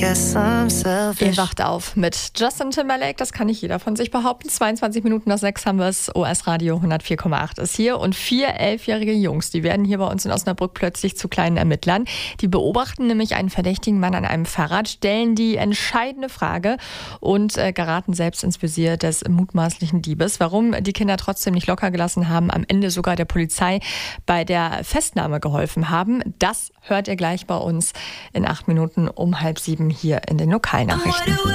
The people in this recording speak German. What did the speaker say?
guess I'm Ihr selfish. wacht auf mit Justin Timberlake, das kann nicht jeder von sich behaupten. 22 Minuten nach 6 haben wir es. OS Radio 104,8 ist hier. Und 4 11-jährige Jungs, die werden hier bei uns in Osnabrück plötzlich zu kleinen Ermittlern. Die beobachten nämlich einen verdächtigen Mann an einem Fahrrad, stellen die entscheidende Frage und geraten selbst ins Visier des mutmaßlichen Diebes. Warum die Kinder trotzdem nicht locker gelassen haben, am Ende sogar der Polizei bei der Festnahme geholfen haben, das hört ihr gleich bei uns in 8 Minuten um 6:30 hier in den Lokalnachrichten.